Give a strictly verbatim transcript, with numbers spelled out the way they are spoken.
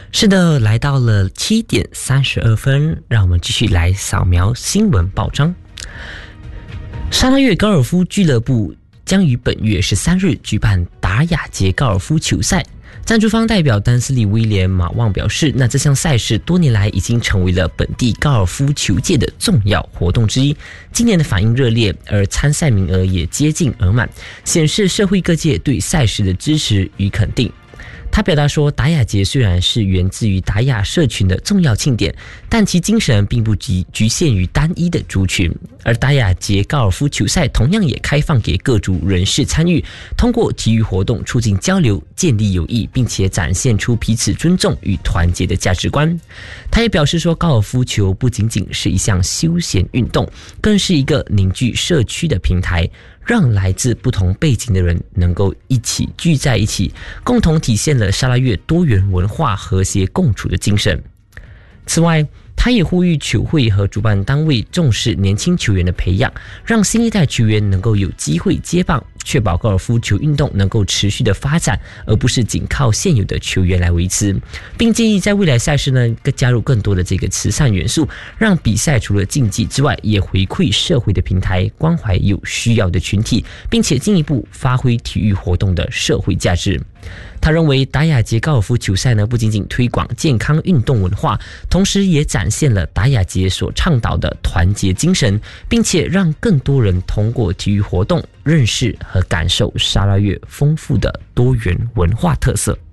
是的，来到了七点三十二分，让我们继续来扫描新闻报章。沙拉越高尔夫俱乐部将于本月十三日举办达雅节高尔夫球赛。赞助方代表丹斯利·威廉·马旺表示，那这项赛事多年来已经成为了本地高尔夫球界的重要活动之一。今年的反应热烈，而参赛名额也接近额满，显示社会各界对赛事的支持与肯定。他表达说，达雅节虽然是源自于达雅社群的重要庆典，但其精神并不局限于单一的族群。而达雅节高尔夫球赛同样也开放给各族人士参与，通过体育活动促进交流、建立友谊，并且展现出彼此尊重与团结的价值观。他也表示说，高尔夫球不仅仅是一项休闲运动，更是一个凝聚社区的平台，让来自不同背景的人能够一起聚在一起，共同体现了沙拉越多元文化和谐共处的精神。此外，他也呼吁球会和主办单位重视年轻球员的培养，让新一代球员能够有机会接棒，确保高尔夫球运动能够持续的发展，而不是仅靠现有的球员来维持。并建议在未来赛事呢，加入更多的这个慈善元素，让比赛除了竞技之外，也回馈社会的平台，关怀有需要的群体，并且进一步发挥体育活动的社会价值。他认为达雅节高尔夫球赛呢，不仅仅推广健康运动文化，同时也展现了达雅节所倡导的团结精神，并且让更多人通过体育活动认识和感受沙拉越丰富的多元文化特色。